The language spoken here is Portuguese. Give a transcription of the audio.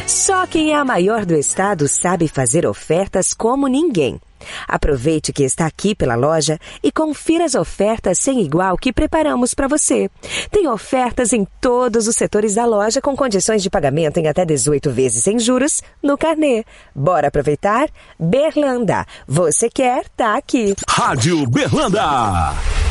Só quem é a maior do estado sabe fazer ofertas como ninguém. Aproveite que está aqui pela loja e confira as ofertas sem igual que preparamos para você. Tem ofertas em todos os setores da loja com condições de pagamento em até 18 vezes sem juros no carnê. Bora aproveitar? Berlanda. Você quer, tá aqui. Rádio Berlanda.